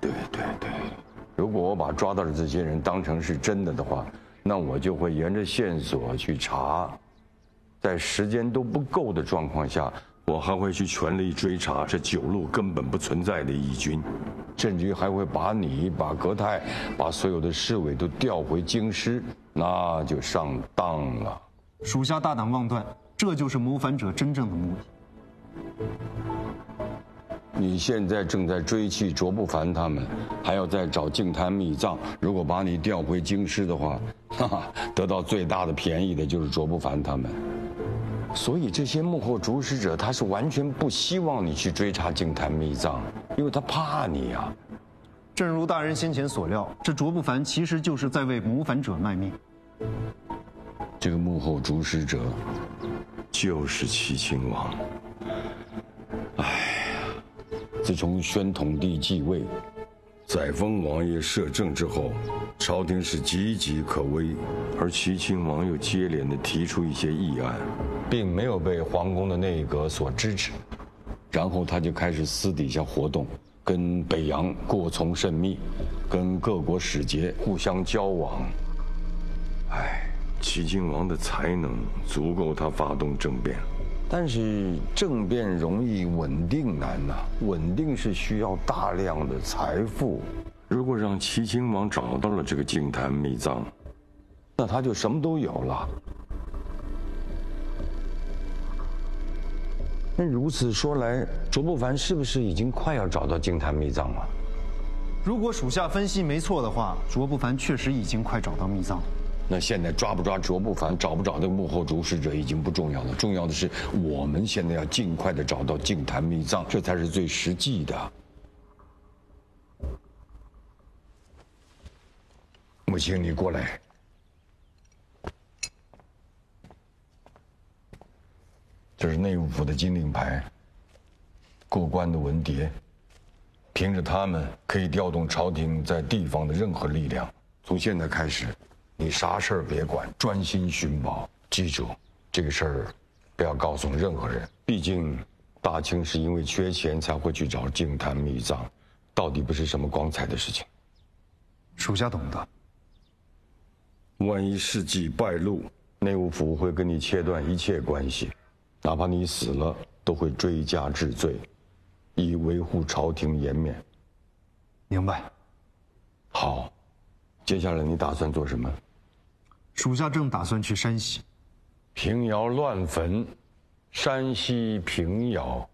对，如果我把抓到的这些人当成是真的话，那我就会沿着线索去查，在时间都不够的状况下，我还会去全力追查这9路根本不存在的义军，甚至于还会把你、把格泰、把所有的侍卫都调回京师，那就上当了。 属下大胆妄断，这就是谋反者真正的目的。 你现在正在追击卓不凡他们，还要再找净坛密藏。如果把你调回京师的话，得到最大的便宜的就是卓不凡他们。所以这些幕后主使者，他是完全不希望你去追查净坛密藏，因为他怕你呀。 正如大人先前所料，这卓不凡其实就是在为谋反者卖命。 这个幕后主使者，就是齐亲王。自从宣统帝继位，载沣王爷摄政之后，朝廷是岌岌可危，而齐亲王又接连地提出一些议案，并没有被皇宫的内阁所支持，然后他就开始私底下活动，跟北洋过从甚密，跟各国使节互相交往。齐亲王的才能足够他发动政变。但是政变容易，稳定难呐。稳定是需要大量的财富。如果让齐亲王找到了这个净坛密藏，那他就什么都有了。那如此说来，卓不凡是不是已经快要找到净坛密藏了？ 如果属下分析没错的话，卓不凡确实已经快找到密藏了。 那现在抓不抓卓不凡，找不找这个幕后主使者已经不重要了，重要的是我们现在要尽快的找到净坛密藏，这才是最实际的。母亲，你过来。这是内务府的金令牌，过关的文牒，凭着他们可以调动朝廷在地方的任何力量。从现在开始，你啥事儿别管，专心寻宝。记住，这个事儿不要告诉任何人。毕竟，大清是因为缺钱才会去找净坛密藏，到底不是什么光彩的事情。 属下懂得。 万一事迹败露，内务府会跟你切断一切关系，哪怕你死了，都会追加治罪，以维护朝廷颜面。 明白。 好，接下来你打算做什么？ 属下正打算去山西。 平遥乱坟，山西平遥。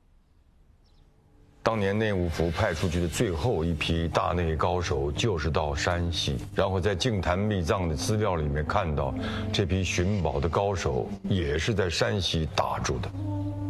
当年内务府派出去的最后一批大内高手就是到山西，然后在净坛密藏的资料里面看到，这批寻宝的高手也是在山西打住的。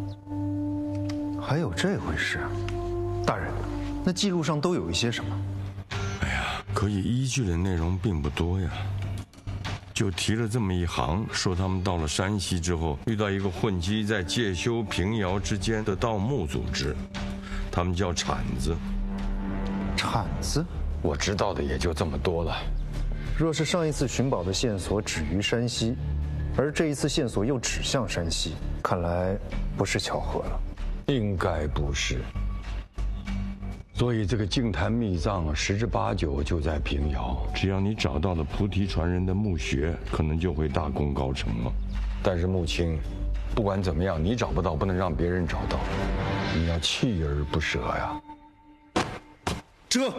还有这回事？大人，那记录上都有一些什么？ 哎呀，可以依据的内容并不多呀，就提了这么一行，说他们到了山西之后，遇到一个混迹在介休、平遥之间的盗墓组织。他们叫铲子。 铲子？ 我知道的也就这么多了。 若是上一次寻宝的线索止于山西，而这一次线索又指向山西，看来不是巧合了。 应该不是。所以这个净坛密藏10之8九就在平遥。只要你找到了菩提传人的墓穴，可能就会大功告成了。但是穆青，不管怎么样，你找不到，不能让别人找到。你要锲而不舍呀！ 撤！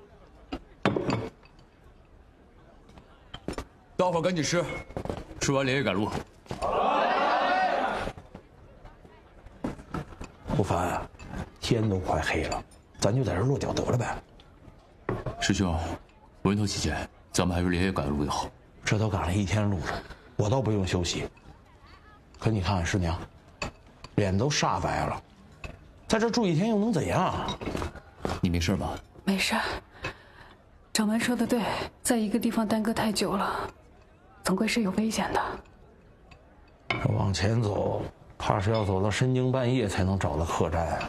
大伙赶紧吃，吃完连夜赶路。 不凡，天都快黑了，咱就在这落脚得了呗。 师兄，文头起见，咱们还是连夜赶路的好。 这都赶了一天路了，我倒不用休息。可你看，师娘，脸都煞白了。在这住一天又能怎样？ 你没事吧？ 没事。掌门说的对，在一个地方耽搁太久了，总归是有危险的。 往前走，怕是要走到深更半夜才能找到客栈。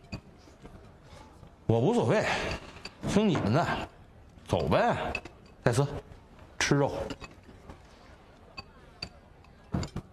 我无所谓，听你们的，走呗。戴斯，吃肉。